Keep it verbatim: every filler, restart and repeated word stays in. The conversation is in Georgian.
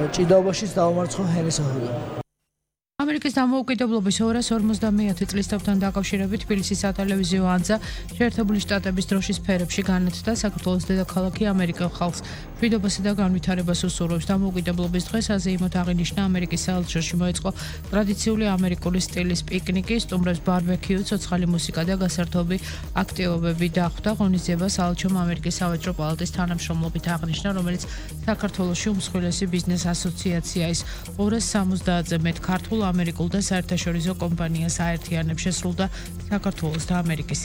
ჭიდაობაშიც დაუმარცხო ჰენის აჰუდა. ამერიკის დამოუკიდებლობის ორას ორმოცდამეათე წლისთავთან დაკავშირებით თბილისის სატელევიზიო ანძა შეერთებული შტატების დროშის ფერებში განათდა საქართველოს დედაქალაქი ამერიკელ ხალხს მშვიდობასა და განვითარებას უსურვებს. დამოუკიდებლობის დღეს აზეიმოდ აღინიშნა ამერიკის საელჩოში მოეწყო ტრადიციული ამერიკული სტილის პიკნიკი, სტუმრებს ბარბეკიუ, ცოცხალი მუსიკა და გასართობი აქტივობები დახვდა. ღონისძიებას საელჩომ ამერიკის სავაჭრო პალატის თანამშრომლობით აღნიშნა, რომელიც საქართველოში უმსხვილესი ბიზნეს ასოციაციაა. ორას სამოცდაათზე მეტ ქართულ ამერიკულ და საერთაშორისო კომპანიას აერთიანებს შესრულდა საქართველოს და ამერიკის